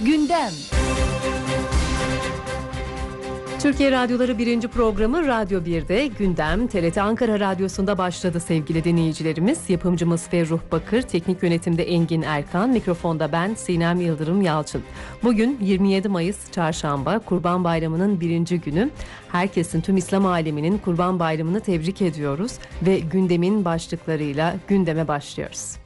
Gündem. Türkiye Radyoları 1. programı Radyo 1'de Gündem TRT Ankara Radyosu'nda başladı sevgili dinleyicilerimiz. Yapımcımız Ferruh Bakır, teknik yönetimde Engin Erkan, mikrofonda ben Sinem Yıldırım Yalçın. Bugün 27 Mayıs Çarşamba, Kurban Bayramı'nın 1. günü. Herkesin, tüm İslam aleminin Kurban Bayramı'nı tebrik ediyoruz ve gündemin başlıklarıyla gündeme başlıyoruz.